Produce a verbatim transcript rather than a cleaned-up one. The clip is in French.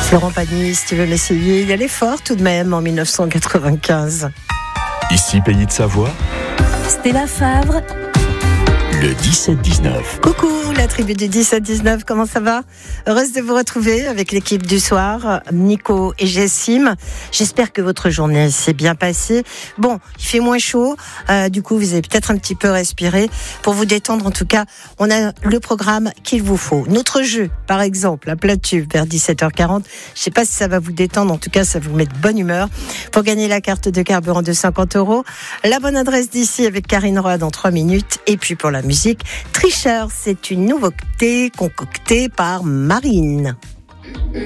Florent Pagny, si tu veux l'essayer, il y a l'effort tout de même en dix-neuf cent quatre-vingt-quinze. Ici, Pays de Savoie, Stella Favre. le dix-sept dix-neuf. Coucou la tribu du dix-sept dix-neuf, comment ça va? Heureuse de vous retrouver avec l'équipe du soir, Nico et Jessim. J'espère que votre journée s'est bien passée. Bon, il fait moins chaud, euh, du coup vous avez peut-être un petit peu respiré. Pour vous détendre en tout cas, on a le programme qu'il vous faut. Notre jeu, par exemple, à Plat Tube vers dix-sept heures quarante. Je ne sais pas si ça va vous détendre, en tout cas ça vous met de bonne humeur. Pour gagner la carte de carburant de cinquante euros, la bonne adresse d'ici avec Karine Roy dans trois minutes. Et puis pour la musique, Tricheur, c'est une nouveauté concoctée par Marine.